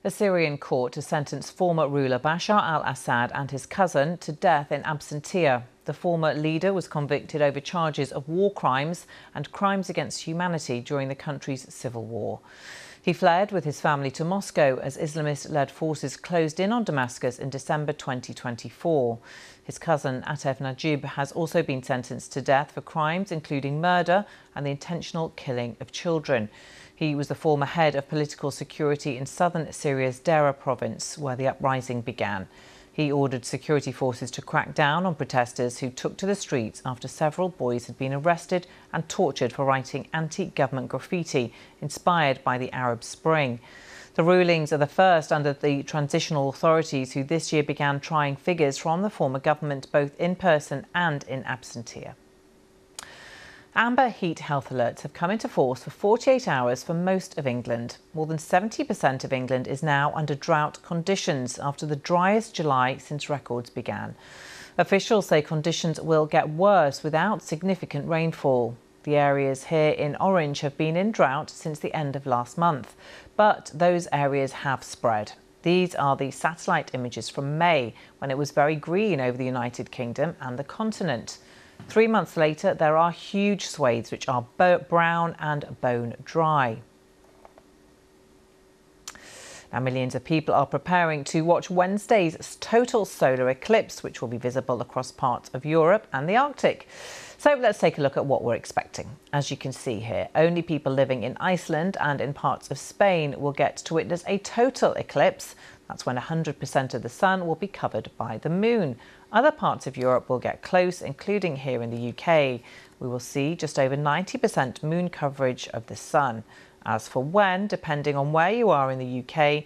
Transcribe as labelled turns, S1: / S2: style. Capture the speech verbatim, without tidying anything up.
S1: A Syrian court has sentenced former ruler Bashar al-Assad and his cousin to death in absentia. The former leader was convicted over charges of war crimes and crimes against humanity during the country's civil war. He fled with his family to Moscow as Islamist-led forces closed in on Damascus in December twenty twenty-four. His cousin Atef Najib has also been sentenced to death for crimes including murder and the intentional killing of children. He was the former head of political security in southern Syria's Deraa province, where the uprising began. He ordered security forces to crack down on protesters who took to the streets after several boys had been arrested and tortured for writing anti-government graffiti inspired by the Arab Spring. The rulings are the first under the transitional authorities, who this year began trying figures from the former government both in person and in absentia. Amber heat health alerts have come into force for forty-eight hours for most of England. More than seventy percent of England is now under drought conditions after the driest July since records began. Officials say conditions will get worse without significant rainfall. The areas here in orange have been in drought since the end of last month, but those areas have spread. These are the satellite images from May, when it was very green over the United Kingdom and the continent. Three months later, there are huge swathes which are brown and bone dry. Now, millions of people are preparing to watch Wednesday's total solar eclipse, which will be visible across parts of Europe and the Arctic. So let's take a look at what we're expecting. As you can see here, only people living in Iceland and in parts of Spain will get to witness a total eclipse. That's when one hundred percent of the sun will be covered by the moon. Other parts of Europe will get close, including here in the U K. We will see just over ninety percent moon coverage of the sun. As for when, depending on where you are in the U K,